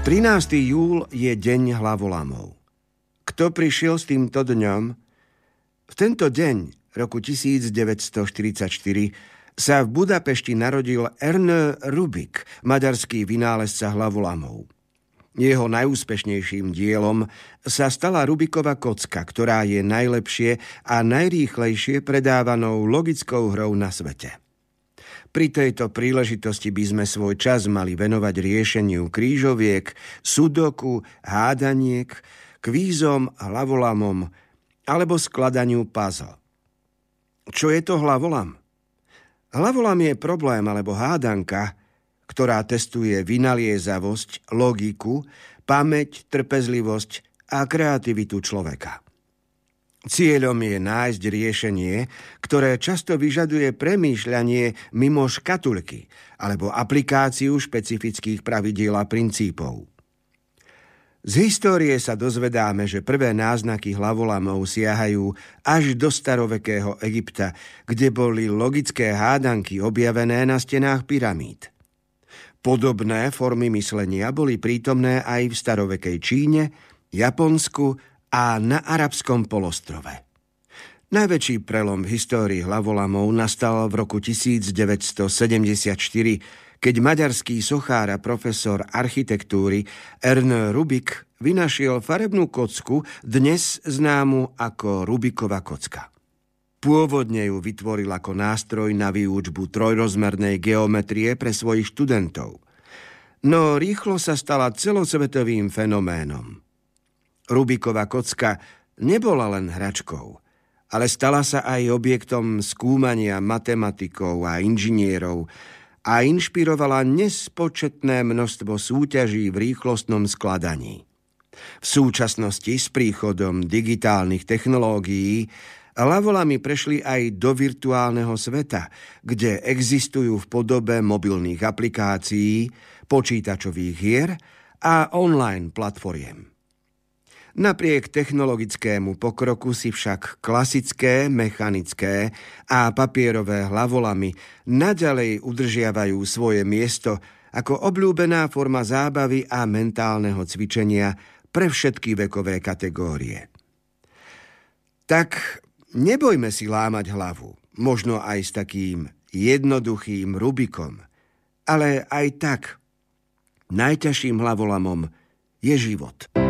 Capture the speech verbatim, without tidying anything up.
trinásteho júla je deň hlavolamov. Kto prišiel s týmto dňom? V tento deň roku devätnásťstoštyridsaťštyri sa v Budapešti narodil Ernő Rubik, maďarský vynálezca hlavolamov. Jeho najúspešnejším dielom sa stala Rubikova kocka, ktorá je najlepšie a najrýchlejšie predávanou logickou hrou na svete. Pri tejto príležitosti by sme svoj čas mali venovať riešeniu krížoviek, sudoku, hádaniek, kvízom, hlavolamom alebo skladaniu puzzle. Čo je to hlavolam? Hlavolam je problém alebo hádanka, ktorá testuje vynaliezavosť, logiku, pamäť, trpezlivosť a kreativitu človeka. Cieľom je nájsť riešenie, ktoré často vyžaduje premýšľanie mimo škatulky alebo aplikáciu špecifických pravidiel a princípov. Z histórie sa dozvedáme, že prvé náznaky hlavolamov siahajú až do starovekého Egypta, kde boli logické hádanky objavené na stenách pyramíd. Podobné formy myslenia boli prítomné aj v starovekej Číne, Japonsku a na arabskom polostrove. Najväčší prelom v histórii hlavolamov nastal v roku devätnásťstosedemdesiatštyri, keď maďarský sochár a profesor architektúry Ernő Rubik vynašiel farebnú kocku, dnes známu ako Rubikova kocka. Pôvodne ju vytvoril ako nástroj na výučbu trojrozmernej geometrie pre svojich študentov. No rýchlo sa stala celosvetovým fenoménom. Rubikova kocka nebola len hračkou, ale stala sa aj objektom skúmania matematikov a inžinierov a inšpirovala nespočetné množstvo súťaží v rýchlostnom skladaní. V súčasnosti s príchodom digitálnych technológií hlavolamy prešli aj do virtuálneho sveta, kde existujú v podobe mobilných aplikácií, počítačových hier a online platformiem. Napriek technologickému pokroku si však klasické, mechanické a papierové hlavolamy naďalej udržiavajú svoje miesto ako obľúbená forma zábavy a mentálneho cvičenia pre všetky vekové kategórie. Tak nebojme si lámať hlavu, možno aj s takým jednoduchým Rubikom, ale aj tak najťažším hlavolamom je život.